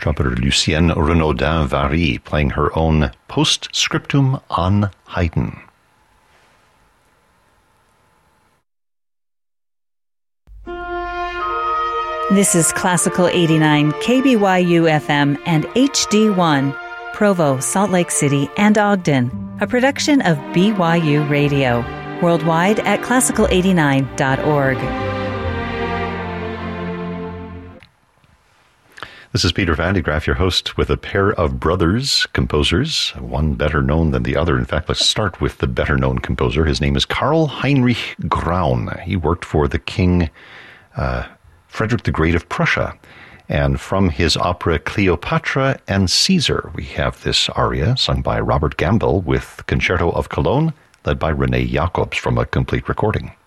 trumpeter Lucienne Renaudin-Vary playing her own Postscriptum on Haydn. This is Classical 89, KBYU FM and HD1, Provo, Salt Lake City, and Ogden, a production of BYU Radio, worldwide at classical89.org. This is Peter Van de Graaff, your host, with a pair of brothers composers, one better known than the other. In fact, let's start with the better-known composer. His name is Karl Heinrich Graun. He worked for the King Frederick the Great of Prussia. And from his opera Cleopatra and Caesar, we have this aria sung by Robert Gamble with Concerto of Cologne, led by René Jacobs from a complete recording.